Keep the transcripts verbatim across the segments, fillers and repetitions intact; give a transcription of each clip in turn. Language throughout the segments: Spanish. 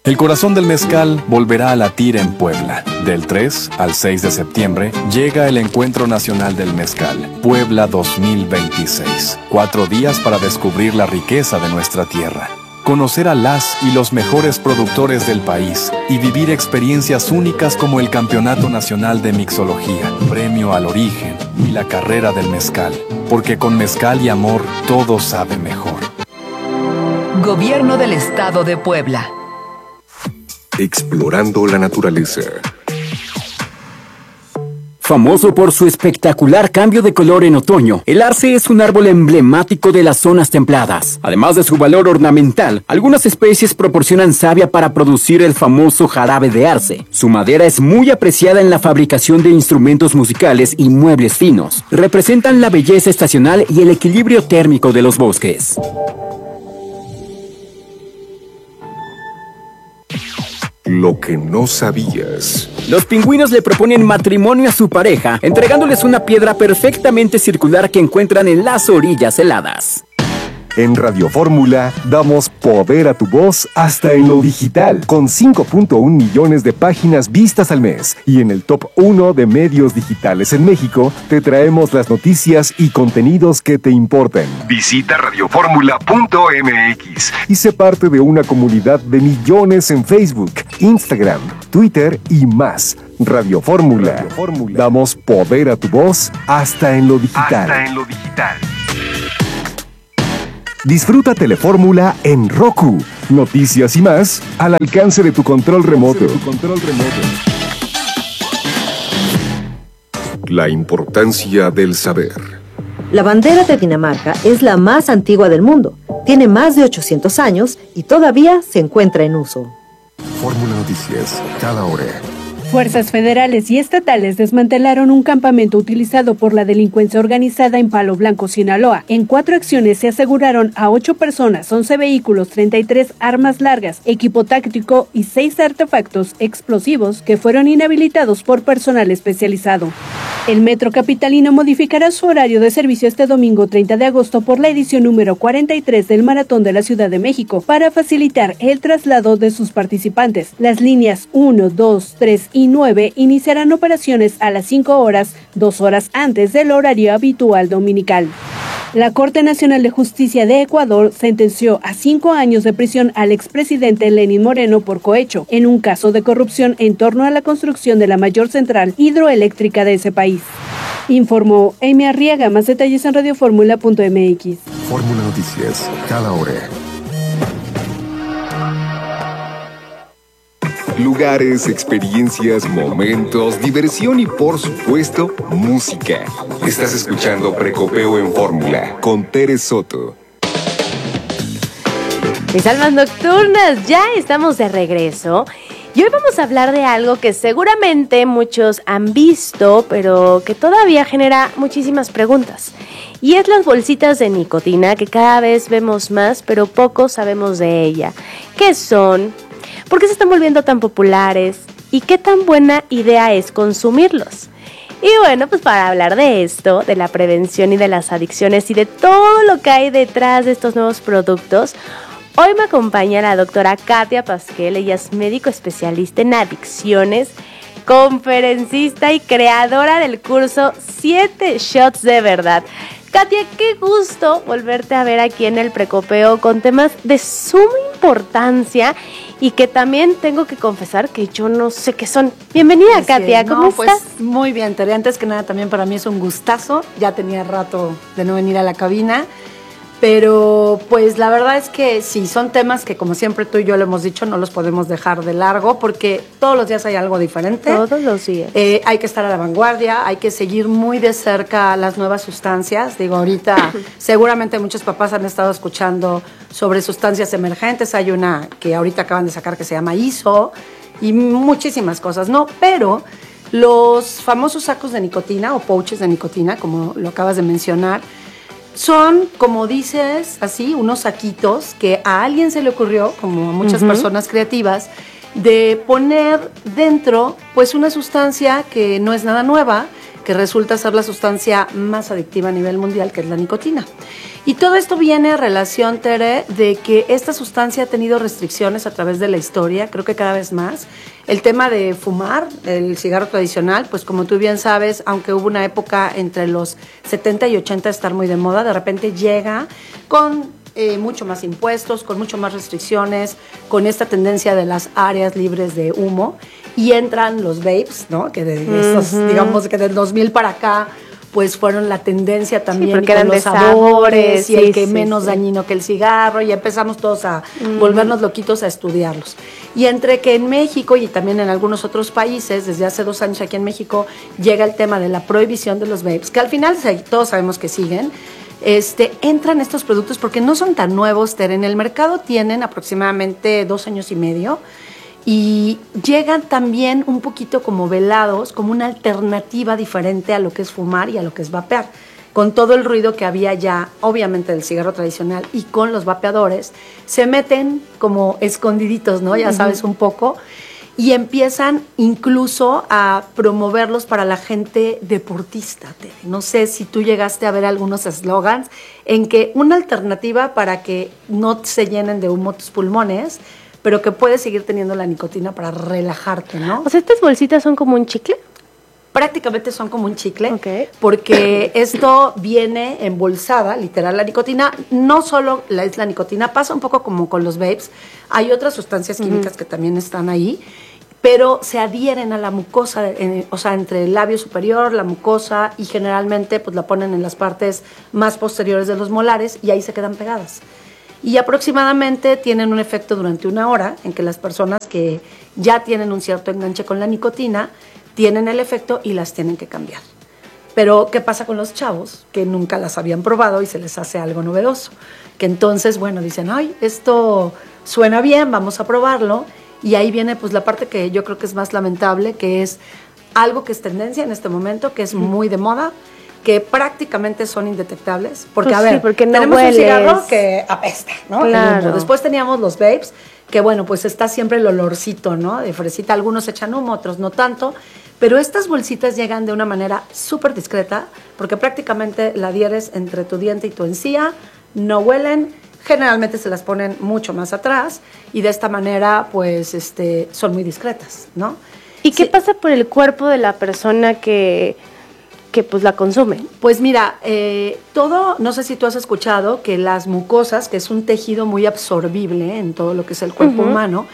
El corazón del mezcal volverá a latir en Puebla. Del tres al seis de septiembre llega el Encuentro Nacional del Mezcal, Puebla dos mil veintiséis. Cuatro días para descubrir la riqueza de nuestra tierra, conocer a las y los mejores productores del país y vivir experiencias únicas como el Campeonato Nacional de Mixología, Premio al Origen y la Carrera del Mezcal. Porque con mezcal y amor todo sabe mejor. Gobierno del Estado de Puebla. Explorando la naturaleza. Famoso por su espectacular cambio de color en otoño, el arce es un árbol emblemático de las zonas templadas. Además de su valor ornamental, algunas especies proporcionan savia para producir el famoso jarabe de arce. Su madera es muy apreciada en la fabricación de instrumentos musicales y muebles finos. Representan la belleza estacional y el equilibrio térmico de los bosques. Lo que no sabías. Los pingüinos le proponen matrimonio a su pareja, entregándoles una piedra perfectamente circular que encuentran en las orillas heladas. En Radio Fórmula damos poder a tu voz hasta en lo digital, con cinco punto uno millones de páginas vistas al mes. Y en el top uno de medios digitales en México, te traemos las noticias y contenidos que te importan. Visita radioformula punto m x y sé parte de una comunidad de millones en Facebook, Instagram, Twitter y más. Radio Fórmula. Radio Fórmula. Damos poder a tu voz hasta en lo digital. Hasta en lo digital. Disfruta Telefórmula en Roku. Noticias y más al alcance de tu control remoto. La importancia del saber. La bandera de Dinamarca es la más antigua del mundo. Tiene más de ochocientos años y todavía se encuentra en uso. Fórmula Noticias, cada hora. Fuerzas federales y estatales desmantelaron un campamento utilizado por la delincuencia organizada en Palo Blanco, Sinaloa. En cuatro acciones se aseguraron a ocho personas, once vehículos, treinta y tres armas largas, equipo táctico y seis artefactos explosivos que fueron inhabilitados por personal especializado. El Metro Capitalino modificará su horario de servicio este domingo treinta de agosto por la edición número cuarenta y tres del Maratón de la Ciudad de México para facilitar el traslado de sus participantes. Las líneas uno, dos, tres y nueve iniciarán operaciones a las cinco horas, dos horas antes del horario habitual dominical. La Corte Nacional de Justicia de Ecuador sentenció a cinco años de prisión al expresidente Lenín Moreno por cohecho en un caso de corrupción en torno a la construcción de la mayor central hidroeléctrica de ese país. Informó Amy Arriaga. Más detalles en radioformula punto m x. Fórmula Noticias, cada hora. Lugares, experiencias, momentos, diversión y por supuesto, música. Estás escuchando Precopeo en Fórmula con Tere Soto. Mis almas nocturnas, ya estamos de regreso. Y hoy vamos a hablar de algo que seguramente muchos han visto, pero que todavía genera muchísimas preguntas. Y es las bolsitas de nicotina que cada vez vemos más, pero poco sabemos de ella. ¿Qué son? ¿Por qué se están volviendo tan populares? ¿Y qué tan buena idea es consumirlos? Y bueno, pues para hablar de esto, de la prevención y de las adicciones y de todo lo que hay detrás de estos nuevos productos, hoy me acompaña la doctora Katia Pasquel. Ella es médico especialista en adicciones, conferencista y creadora del curso siete shots de verdad. Katia, qué gusto volverte a ver aquí en el Precopeo con temas de suma importancia y que también tengo que confesar que yo no sé qué son. Bienvenida, Así Katia, es. ¿cómo no, estás? Pues muy bien, Tere. Antes que nada, también para mí es un gustazo. Ya tenía rato de no venir a la cabina. Pero pues la verdad es que sí, son temas que como siempre tú y yo lo hemos dicho, no los podemos dejar de largo porque todos los días hay algo diferente. Todos los días. Eh, hay que estar a la vanguardia, hay que seguir muy de cerca las nuevas sustancias. Digo, ahorita seguramente muchos papás han estado escuchando sobre sustancias emergentes. Hay una que ahorita acaban de sacar que se llama I S O y muchísimas cosas, ¿no? Pero los famosos sacos de nicotina o pouches de nicotina, como lo acabas de mencionar, son, como dices, así, unos saquitos que a alguien se le ocurrió, como a muchas uh-huh. personas creativas, de poner dentro, pues, una sustancia que no es nada nueva, que resulta ser la sustancia más adictiva a nivel mundial, que es la nicotina. Y todo esto viene a relación, Tere, de que esta sustancia ha tenido restricciones a través de la historia, creo que cada vez más. El tema de fumar, el cigarro tradicional, pues como tú bien sabes, aunque hubo una época entre los setenta y ochenta de estar muy de moda, de repente llega con Eh, mucho más impuestos, con mucho más restricciones, con esta tendencia de las áreas libres de humo, y entran los vapes, ¿no? Que de uh-huh. estos, digamos que del dos mil para acá, pues fueron la tendencia también, sí, porque con eran los de sabores, y sí, el que sí, menos sí. dañino que el cigarro, y empezamos todos a uh-huh. volvernos loquitos a estudiarlos. Y entre que en México y también en algunos otros países, desde hace dos años aquí en México, llega el tema de la prohibición de los vapes, que al final todos sabemos que siguen. Este, entran estos productos porque no son tan nuevos, Tere. En el mercado tienen aproximadamente dos años y medio y llegan también un poquito como velados, como una alternativa diferente a lo que es fumar y a lo que es vapear. Con todo el ruido que había ya, obviamente, del cigarro tradicional y con los vapeadores, se meten como escondiditos, ¿no? Ya sabes, un poco. Y empiezan incluso a promoverlos para la gente deportista. Tere. No sé si tú llegaste a ver algunos eslogans en que una alternativa para que no se llenen de humo tus pulmones, pero que puedes seguir teniendo la nicotina para relajarte, ¿no? O sea, ¿estas bolsitas son como un chicle? Prácticamente son como un chicle, okay. porque esto viene embolsada, literal, la nicotina. No solo la, es la nicotina, pasa un poco como con los vapes. Hay otras sustancias químicas uh-huh. que también están ahí, pero se adhieren a la mucosa, eh, o sea, entre el labio superior, la mucosa, y generalmente pues la ponen en las partes más posteriores de los molares y ahí se quedan pegadas. Y aproximadamente tienen un efecto durante una hora en que las personas que ya tienen un cierto enganche con la nicotina tienen el efecto y las tienen que cambiar. Pero, ¿qué pasa con los chavos que nunca las habían probado y se les hace algo novedoso? Que entonces, bueno, dicen, ay, esto suena bien, vamos a probarlo. Y ahí viene pues la parte que yo creo que es más lamentable, que es algo que es tendencia en este momento, que es muy de moda, que prácticamente son indetectables. Porque, pues a ver, sí, porque no tenemos hueles. un cigarro que apesta, ¿no? Claro. Después teníamos los vapes, que bueno, pues está siempre el olorcito, ¿no? De fresita, algunos echan humo, otros no tanto. Pero estas bolsitas llegan de una manera súper discreta, porque prácticamente la adhieres entre tu diente y tu encía, no huelen, generalmente se las ponen mucho más atrás, y de esta manera, pues, este, son muy discretas, ¿no? ¿Y qué sí. pasa por el cuerpo de la persona que, que pues, la consume? Pues mira, eh, todo, no sé si tú has escuchado que las mucosas, que es un tejido muy absorbible en todo lo que es el cuerpo uh-huh. humano,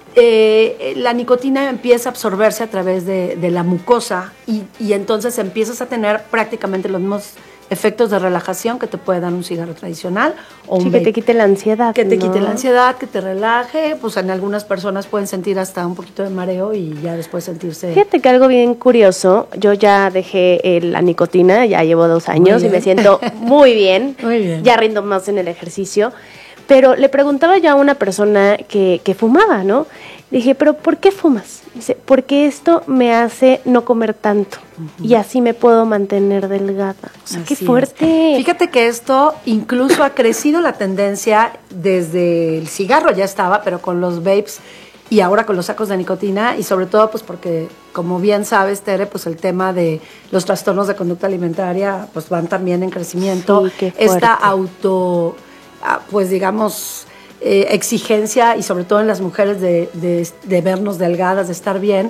Eh, la nicotina empieza a absorberse a través de, de la mucosa y, y entonces empiezas a tener prácticamente los mismos efectos de relajación que te puede dar un cigarro tradicional o sí, un que vape. te quite la ansiedad. Que te ¿no? quite la ansiedad, que te relaje, pues en algunas personas pueden sentir hasta un poquito de mareo y ya después sentirse... Fíjate que algo bien curioso, yo ya dejé eh, la nicotina, ya llevo dos años y me siento muy bien, muy bien, ya rindo más en el ejercicio. Pero le preguntaba yo a una persona que, que fumaba, ¿no? Le dije, ¿pero por qué fumas? Dice, porque esto me hace no comer tanto uh-huh. y así me puedo mantener delgada. O sea, así qué fuerte. Es. Fíjate que esto incluso ha crecido la tendencia desde el cigarro, ya estaba, pero con los vapes y ahora con los sacos de nicotina, y sobre todo pues porque, como bien sabes, Tere, pues el tema de los trastornos de conducta alimentaria pues van también en crecimiento. Sí, qué fuerte. Esta auto... pues digamos, eh, exigencia, y sobre todo en las mujeres de, de, de vernos delgadas, de estar bien.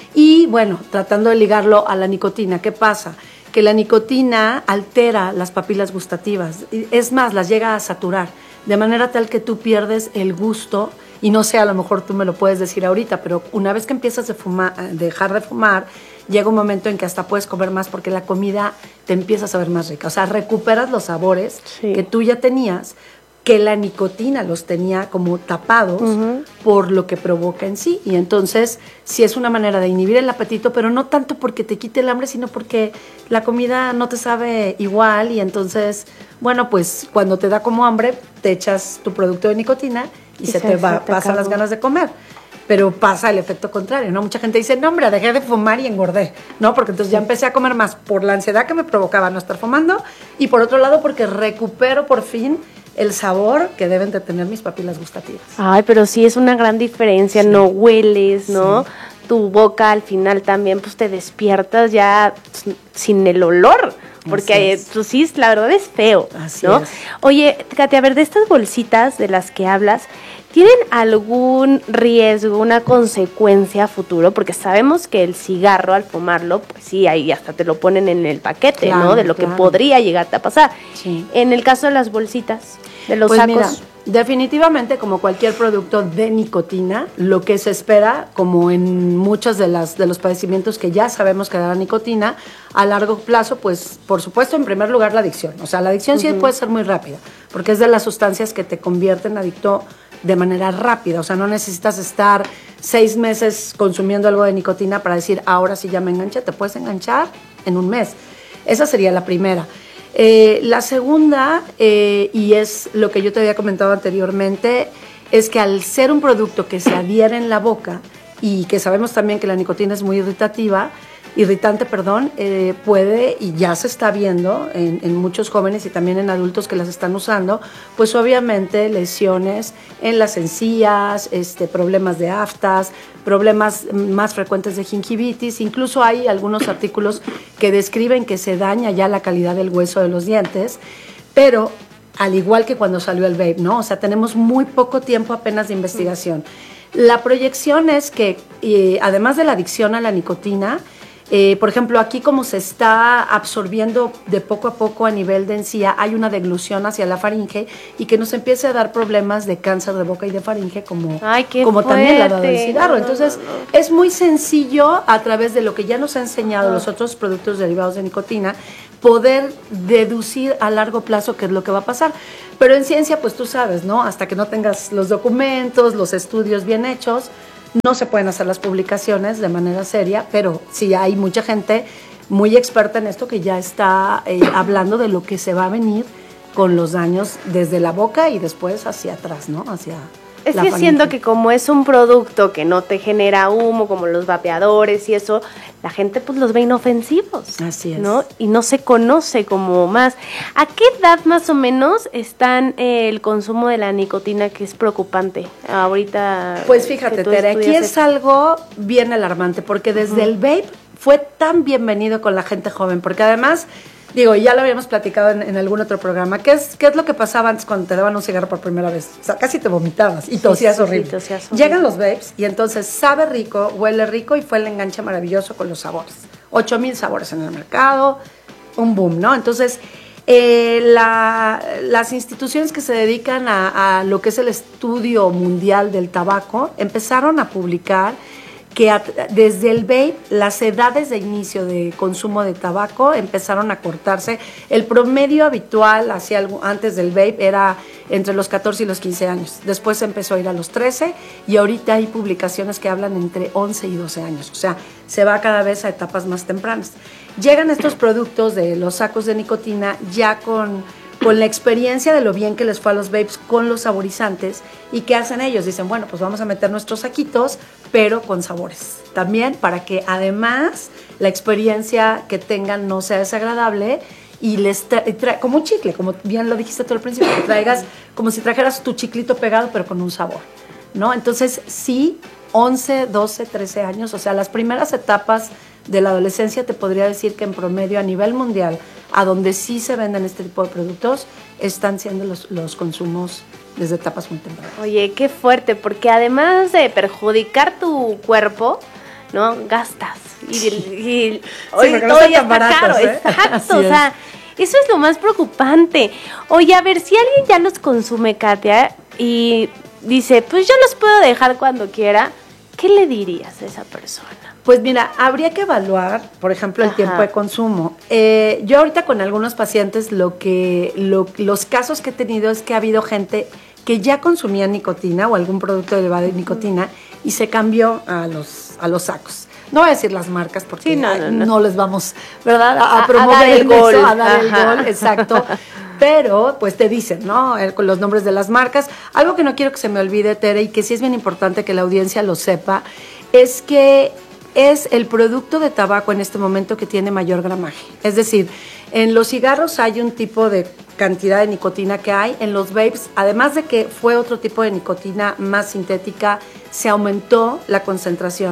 Y bueno, tratando de ligarlo a la nicotina, ¿qué pasa? Que la nicotina altera las papilas gustativas, es más, las llega a saturar, de manera tal que tú pierdes el gusto, y no sé, a lo mejor tú me lo puedes decir ahorita, pero una vez que empiezas a fumar, a dejar de fumar, llega un momento en que hasta puedes comer más porque la comida te empieza a saber más rica. O sea, recuperas los sabores sí. que tú ya tenías, que la nicotina los tenía como tapados uh-huh. por lo que provoca en sí. Y entonces, sí es una manera de inhibir el apetito, pero no tanto porque te quite el hambre, sino porque la comida no te sabe igual. Y entonces, bueno, pues cuando te da como hambre, te echas tu producto de nicotina y, y se, se te va, se te pasan las ganas de comer. Pero pasa el efecto contrario, ¿no? Mucha gente dice, no, hombre, dejé de fumar y engordé, ¿no? Porque entonces ya empecé a comer más por la ansiedad que me provocaba no estar fumando, y por otro lado porque recupero por fin el sabor que deben de tener mis papilas gustativas. Ay, pero sí es una gran diferencia, sí. no hueles, ¿no? Sí. tu boca al final también pues te despiertas ya sin el olor, porque es. Pues sí, la verdad es feo, Así ¿no? es. Oye, Katy, a ver, de estas bolsitas de las que hablas, ¿tienen algún riesgo, una consecuencia a futuro? Porque sabemos que el cigarro, al fumarlo, pues sí, ahí hasta te lo ponen en el paquete, Claro, ¿no? De lo claro. que podría llegarte a pasar. Sí. En el caso de las bolsitas, de los Pues sacos. mira, definitivamente, como cualquier producto de nicotina, lo que se espera, como en muchos de, las, de los padecimientos que ya sabemos que da la nicotina, a largo plazo, pues, por supuesto, en primer lugar, la adicción. O sea, la adicción uh-huh. sí puede ser muy rápida, porque es de las sustancias que te convierten en adicto de manera rápida. O sea, no necesitas estar seis meses consumiendo algo de nicotina para decir, ahora sí ya me enganché. Te puedes enganchar en un mes. Esa sería la primera. Eh, la segunda, eh, y es lo que yo te había comentado anteriormente, es que al ser un producto que se adhiere en la boca y que sabemos también que la nicotina es muy irritativa, irritante, perdón, eh, puede, y ya se está viendo en, en muchos jóvenes y también en adultos que las están usando, pues obviamente lesiones en las encías, este, problemas de aftas, problemas más frecuentes de gingivitis. Incluso hay algunos artículos que describen que se daña ya la calidad del hueso de los dientes, pero al igual que cuando salió el vape, ¿no? O sea, tenemos muy poco tiempo apenas de investigación. La proyección es que, eh, además de la adicción a la nicotina, Eh, por ejemplo, aquí como se está absorbiendo de poco a poco a nivel de encía, hay una deglución hacia la faringe y que nos empiece a dar problemas de cáncer de boca y de faringe como, Ay, qué como también la ha dado el fuerte. cigarro. No, no, Entonces, no, no. es muy sencillo a través de lo que ya nos ha enseñado los otros productos derivados de nicotina, poder deducir a largo plazo qué es lo que va a pasar. Pero en ciencia, pues tú sabes, ¿no? Hasta que no tengas los documentos, los estudios bien hechos, no se pueden hacer las publicaciones de manera seria, pero sí hay mucha gente muy experta en esto que ya está eh, hablando de lo que se va a venir con los daños desde la boca y después hacia atrás, ¿no? Hacia Es la que faringe. siento que como es un producto que no te genera humo, como los vapeadores y eso, la gente pues los ve inofensivos. Así es. ¿No? Y no se conoce como más. ¿A qué edad más o menos están eh, el consumo de la nicotina que es preocupante? Ahorita. Pues fíjate, que tú Tere, aquí estudias es esto. algo bien alarmante, porque desde uh-huh. el vape fue tan bienvenido con la gente joven, porque además, digo, ya lo habíamos platicado en, en algún otro programa, ¿qué es, ¿qué es lo que pasaba antes cuando te daban un cigarro por primera vez? O sea, casi te vomitabas y Sí, tosías sí, horrible. sí, tosías horrible. Llegan los vapes y entonces sabe rico, huele rico y fue el enganche maravilloso con los sabores. Ocho mil sabores en el mercado, un boom, ¿no? Entonces, eh, la, las instituciones que se dedican a, a lo que es el estudio mundial del tabaco empezaron a publicar que a, desde el vape las edades de inicio de consumo de tabaco empezaron a cortarse. El promedio habitual hacia algo, antes del vape era entre los catorce y los quince años. Después empezó a ir a los trece y ahorita hay publicaciones que hablan entre once y doce años. O sea, se va cada vez a etapas más tempranas. Llegan estos productos de los sacos de nicotina ya con... con la experiencia de lo bien que les fue a los vapes con los saborizantes. ¿Y qué hacen ellos? Dicen, bueno, pues vamos a meter nuestros saquitos, pero con sabores. También para que además la experiencia que tengan no sea desagradable y les tra- tra- como un chicle, como bien lo dijiste tú al principio, que traigas como si trajeras tu chiclito pegado, pero con un sabor, ¿no? Entonces, sí, once, doce, trece años, o sea, las primeras etapas de la adolescencia te podría decir que en promedio a nivel mundial, a donde sí se venden este tipo de productos, están siendo los, los consumos desde etapas muy tempranas. Oye, qué fuerte, porque además de perjudicar tu cuerpo, ¿no? Gastas. Y, y, y oye, porque no todo están ya tan está baratos, caro, ¿eh? exacto. Así O es. sea, eso es lo más preocupante. Oye, a ver, si alguien ya los consume, Katia, y dice, pues yo los puedo dejar cuando quiera, ¿qué le dirías a esa persona? Pues mira, habría que evaluar, por ejemplo, el Ajá. tiempo de consumo. Eh, yo ahorita con algunos pacientes lo que lo, los casos que he tenido es que ha habido gente que ya consumía nicotina o algún producto derivado de nicotina y se cambió a los, a los sacos. No voy a decir las marcas porque Sí, no, ay, no, no. no les vamos, ¿verdad? A, a A- a promover dar el eso, gol. a dar el Ajá. gol, exacto. Pero, pues te dicen, ¿no? El- con los nombres de las marcas. Algo que no quiero que se me olvide, Tere, y que sí es bien importante que la audiencia lo sepa, es que es el producto de tabaco en este momento que tiene mayor gramaje. Es decir, en los cigarros hay un tipo de cantidad de nicotina que hay. En los vapes, además de que fue otro tipo de nicotina más sintética, se aumentó la concentración.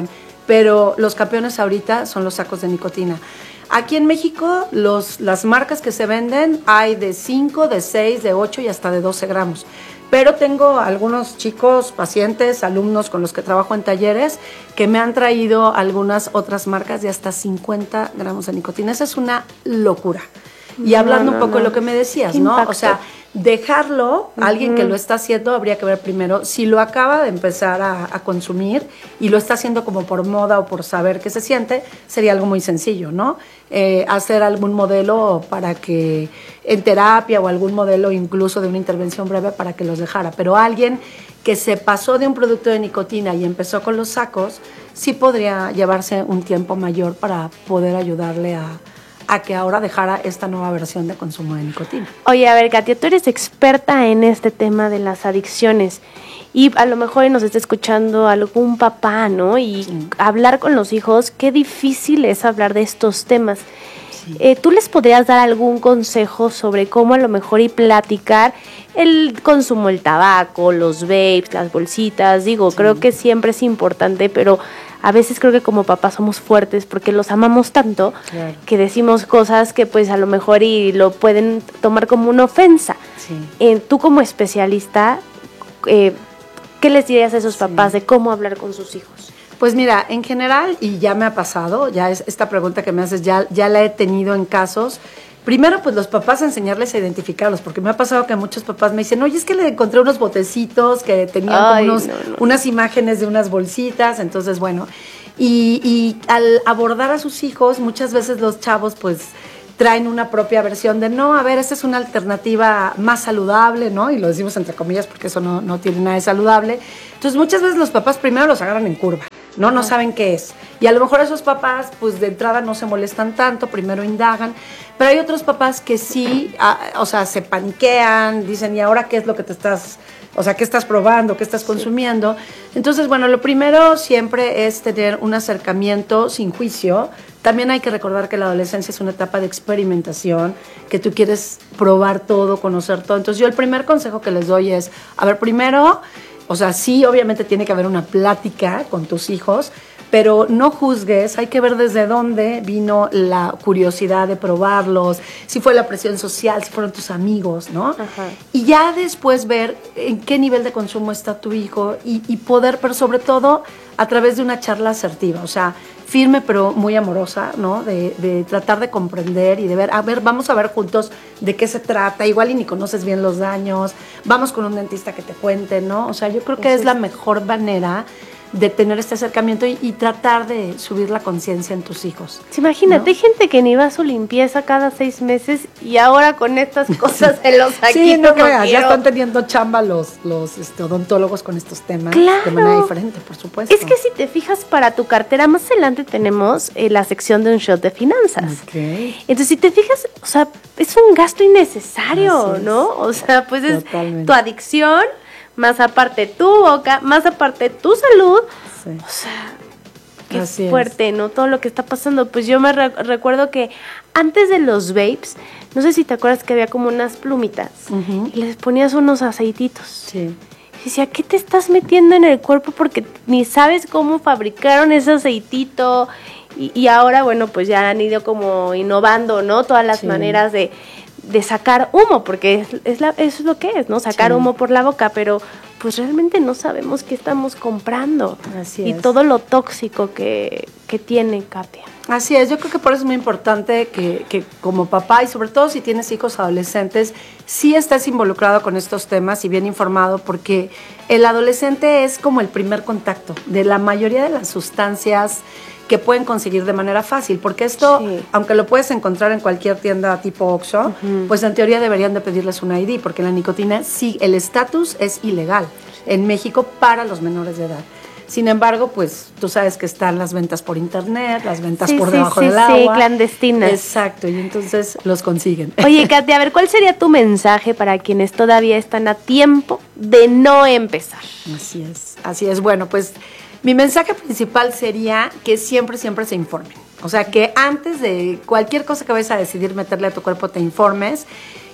pero los campeones ahorita son los sacos de nicotina. Aquí en México, los, las marcas que se venden hay de cinco, de seis, de ocho y hasta de doce gramos. Pero tengo algunos chicos, pacientes, alumnos con los que trabajo en talleres que me han traído algunas otras marcas de hasta cincuenta gramos de nicotina. Esa es una locura. Y No, hablando no, un poco no. de lo que me decías, Qué ¿no? impacto. O sea, dejarlo, Uh-huh. alguien que lo está haciendo, habría que ver primero si lo acaba de empezar a, a consumir y lo está haciendo como por moda o por saber qué se siente, sería algo muy sencillo, ¿no? Eh, hacer algún modelo para que, en terapia o algún modelo incluso de una intervención breve para que los dejara. Pero alguien que se pasó de un producto de nicotina y empezó con los sacos, sí podría llevarse un tiempo mayor para poder ayudarle a a que ahora dejara esta nueva versión de consumo de nicotina. Oye, a ver, Katia, tú eres experta en este tema de las adicciones y a lo mejor nos está escuchando algún papá, ¿no? Y Sí. hablar con los hijos, qué difícil es hablar de estos temas. Sí. Eh, ¿Tú les podrías dar algún consejo sobre cómo a lo mejor y platicar el consumo del tabaco, los vapes, las bolsitas? Digo, sí. creo que siempre es importante, pero a veces creo que como papás somos fuertes porque los amamos tanto, claro, que decimos cosas que pues a lo mejor y lo pueden tomar como una ofensa. Sí. Eh, tú como especialista, eh, ¿qué les dirías a esos papás sí. de cómo hablar con sus hijos? Pues mira, en general, y ya me ha pasado, ya es esta pregunta que me haces, ya, ya la he tenido en casos. Primero, pues los papás enseñarles a identificarlos, porque me ha pasado que muchos papás me dicen, oye, es que le encontré unos botecitos que tenían Ay, como unos, no, no. unas imágenes de unas bolsitas, entonces bueno, y, y al abordar a sus hijos, muchas veces los chavos pues traen una propia versión de, no, a ver, esta es una alternativa más saludable, ¿no? Y lo decimos entre comillas porque eso no, no tiene nada de saludable. Entonces muchas veces los papás primero los agarran en curva, ¿no? No saben qué es. Y a lo mejor esos papás, pues de entrada no se molestan tanto, primero indagan. Pero hay otros papás que sí, a, o sea, se paniquean, dicen, ¿y ahora qué es lo que te estás, o sea, qué estás probando, qué estás consumiendo? Entonces, bueno, lo primero siempre es tener un acercamiento sin juicio. También hay que recordar que la adolescencia es una etapa de experimentación, que tú quieres probar todo, conocer todo. Entonces, yo el primer consejo que les doy es, a ver, primero, o sea, sí, obviamente tiene que haber una plática con tus hijos, pero no juzgues, hay que ver desde dónde vino la curiosidad de probarlos, si fue la presión social, si fueron tus amigos, ¿no? Ajá. Y ya después ver en qué nivel de consumo está tu hijo y, y poder, pero sobre todo a través de una charla asertiva, o sea, firme pero muy amorosa, ¿no? De, de tratar de comprender y de ver, a ver, vamos a ver juntos de qué se trata, igual y ni conoces bien los daños, vamos con un dentista que te cuente, ¿no? O sea, yo creo que es, es la mejor manera de tener este acercamiento y, y tratar de subir la conciencia en tus hijos. Imagínate, ¿no? Hay gente que ni va a su limpieza cada seis meses y ahora con estas cosas se los aquí sí, no, no creas, quiero. Ya están teniendo chamba los, los este, odontólogos con estos temas claro. de manera diferente, por supuesto. Es que si te fijas para tu cartera, más adelante tenemos eh, la sección de un shot de finanzas. Okay. Entonces, si te fijas, o sea, es un gasto innecesario, ¿no? O sea, pues es Totalmente. Tu adicción, más aparte tu boca, más aparte tu salud. Sí. O sea, qué Así fuerte, es. ¿no? Todo lo que está pasando. Pues yo me re- recuerdo que antes de los vapes, no sé si te acuerdas que había como unas plumitas uh-huh. y les ponías unos aceititos. Sí. Y decía, ¿qué te estás metiendo en el cuerpo? Porque ni sabes cómo fabricaron ese aceitito. Y, y ahora, bueno, pues ya han ido como innovando, ¿no? Todas las sí. maneras de... de sacar humo, porque es, es, la, es lo que es, ¿no? Sacar sí. humo por la boca, pero pues realmente no sabemos qué estamos comprando. Así y es. todo lo tóxico que, que tiene, Katia. Así es, yo creo que por eso es muy importante que, que como papá y sobre todo si tienes hijos adolescentes, sí estés involucrado con estos temas y bien informado, porque el adolescente es como el primer contacto de la mayoría de las sustancias que pueden conseguir de manera fácil, porque esto, sí. aunque lo puedes encontrar en cualquier tienda tipo Oxxo, uh-huh. pues en teoría deberían de pedirles un I D, porque la nicotina, sí, el estatus es ilegal en México para los menores de edad. Sin embargo, pues tú sabes que están las ventas por internet, las ventas sí, por sí, debajo sí, del agua. Sí, clandestinas. Exacto, y entonces los consiguen. Oye, Katia, a ver, ¿cuál sería tu mensaje para quienes todavía están a tiempo de no empezar? Así es, así es. Bueno, pues mi mensaje principal sería que siempre, siempre se informen. O sea, que antes de cualquier cosa que vayas a decidir meterle a tu cuerpo, te informes.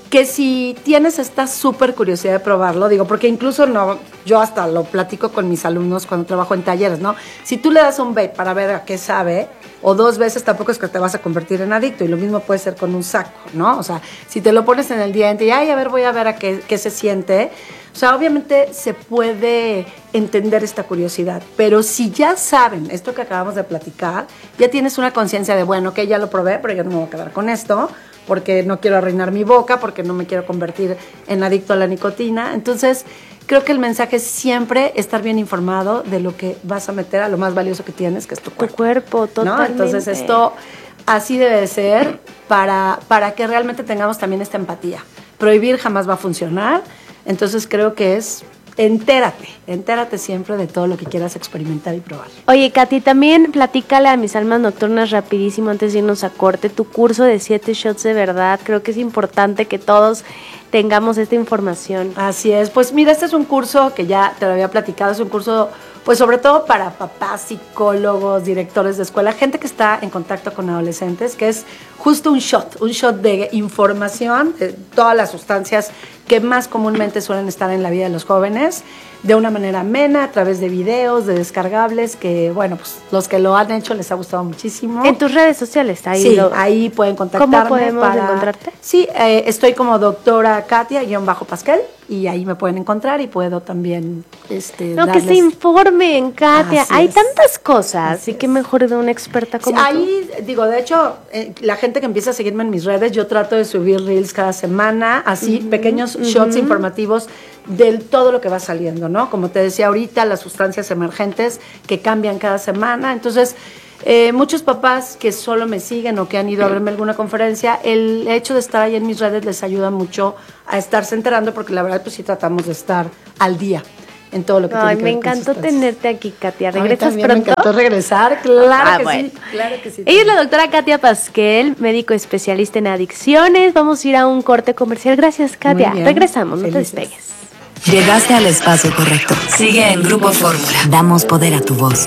que si tienes esta súper curiosidad de probarlo, digo, porque incluso no, yo hasta lo platico con mis alumnos cuando trabajo en talleres, ¿no? Si tú le das un vape para ver a qué sabe, o dos veces, tampoco es que te vas a convertir en adicto, y lo mismo puede ser con un saco, ¿no? O sea, si te lo pones en el diente y, ay, a ver, voy a ver a qué, qué se siente, o sea, obviamente se puede entender esta curiosidad, pero si ya saben esto que acabamos de platicar, ya tienes una conciencia de, bueno, que ya lo probé, pero yo no me voy a quedar con esto, porque no quiero arruinar mi boca, porque no me quiero convertir en adicto a la nicotina. Entonces, creo que el mensaje es siempre estar bien informado de lo que vas a meter a lo más valioso que tienes, que es tu cuerpo. Tu cuerpo, totalmente. ¿No? Entonces, esto así debe de ser para, para que realmente tengamos también esta empatía. Prohibir jamás va a funcionar, entonces creo que es... Entérate, entérate siempre de todo lo que quieras experimentar y probar. Oye, Katy, también platícale a mis almas nocturnas rapidísimo antes de irnos a corte, tu curso de siete shots de verdad. Creo que es importante que todos tengamos esta información. Así es, pues mira, este es un curso que ya te lo había platicado, es un curso pues sobre todo para papás, psicólogos, directores de escuela, gente que está en contacto con adolescentes, que es justo un shot, un shot de información de todas las sustancias que más comúnmente suelen estar en la vida de los jóvenes, de una manera amena, a través de videos, de descargables, que bueno, pues los que lo han hecho les ha gustado muchísimo. En tus redes sociales, ahí Sí, lo... ahí pueden contactarme. ¿Cómo podemos para... encontrarte? Sí, eh, estoy como doctora Katia, guión bajo Pascal, y ahí me pueden encontrar y puedo también este, No, darles... que se informen, Katia. Así Hay es. tantas cosas, Así así que es. mejor de una experta como Sí, tú. ahí, digo, de hecho, eh, la gente que empieza a seguirme en mis redes, yo trato de subir reels cada semana, así, Ujú, pequeños ujú. shots informativos de todo lo que va saliendo, ¿no? Como te decía ahorita, las sustancias emergentes que cambian cada semana. Entonces, eh, muchos papás que solo me siguen o que han ido a verme alguna conferencia, el hecho de estar ahí en mis redes les ayuda mucho a estarse enterando, porque la verdad, pues sí tratamos de estar al día en todo lo que Ay, tiene que me ver con encantó sustancias. tenerte aquí, Katia. A mí ¿Regresas también pronto? Me encantó regresar, claro Ah, que bueno. sí, claro que sí. Ella es la doctora Katia Pasquel, médico especialista en adicciones. Vamos a ir a un corte comercial. Gracias, Katia. Muy bien. Regresamos, no te Felices. despegues. Llegaste al espacio correcto. Sigue en Grupo Fórmula. Damos poder a tu voz.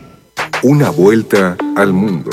Una vuelta al mundo.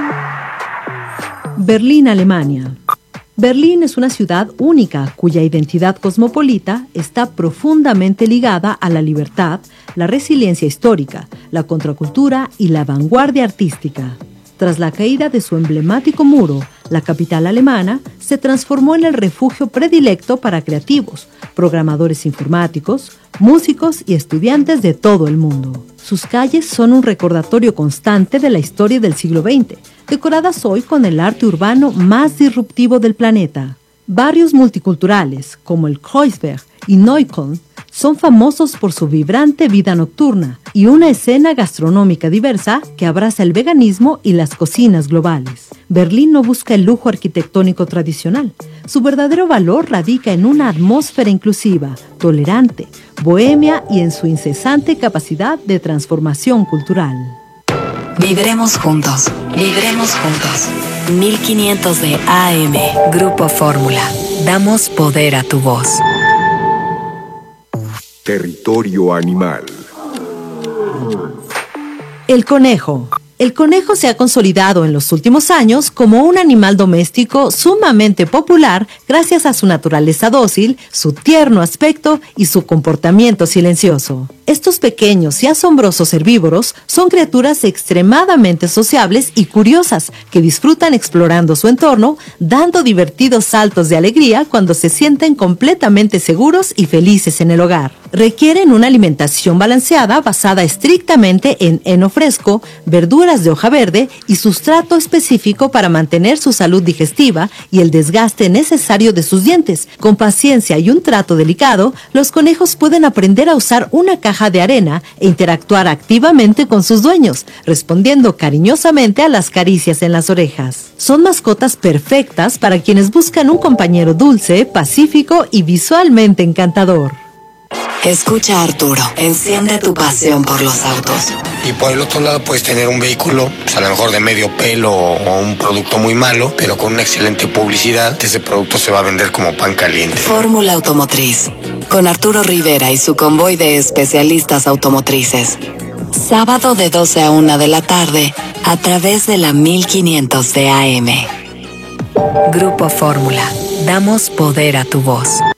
Berlín, Alemania. Berlín es una ciudad única cuya identidad cosmopolita está profundamente ligada a la libertad, la resiliencia histórica, la contracultura y la vanguardia artística. Tras la caída de su emblemático muro, la capital alemana se transformó en el refugio predilecto para creativos, programadores informáticos, músicos y estudiantes de todo el mundo. Sus calles son un recordatorio constante de la historia del siglo veinte, decoradas hoy con el arte urbano más disruptivo del planeta. Barrios multiculturales, como el Kreuzberg y Neukölln, son famosos por su vibrante vida nocturna y una escena gastronómica diversa que abraza el veganismo y las cocinas globales. Berlín no busca el lujo arquitectónico tradicional. Su verdadero valor radica en una atmósfera inclusiva, tolerante, bohemia y en su incesante capacidad de transformación cultural. Vibremos juntos. Vibremos juntos. mil quinientos de A M. Grupo Fórmula. Damos poder a tu voz. Territorio animal. El conejo. El conejo se ha consolidado en los últimos años como un animal doméstico sumamente popular gracias a su naturaleza dócil, su tierno aspecto y su comportamiento silencioso. Estos pequeños y asombrosos herbívoros son criaturas extremadamente sociables y curiosas que disfrutan explorando su entorno, dando divertidos saltos de alegría cuando se sienten completamente seguros y felices en el hogar. Requieren una alimentación balanceada basada estrictamente en heno fresco, verduras de hoja verde y sustrato específico para mantener su salud digestiva y el desgaste necesario de sus dientes. Con paciencia y un trato delicado, los conejos pueden aprender a usar una caja de arena e interactuar activamente con sus dueños, respondiendo cariñosamente a las caricias en las orejas. Son mascotas perfectas para quienes buscan un compañero dulce, pacífico y visualmente encantador. Escucha a Arturo. Enciende tu pasión por los autos. Y por el otro lado puedes tener un vehículo, pues a lo mejor de medio pelo o un producto muy malo, pero con una excelente publicidad, ese producto se va a vender como pan caliente. Fórmula Automotriz. Con Arturo Rivera y su convoy de especialistas automotrices. Sábado de doce a una de la tarde, a través de la mil quinientos de A M. Grupo Fórmula. Damos poder a tu voz.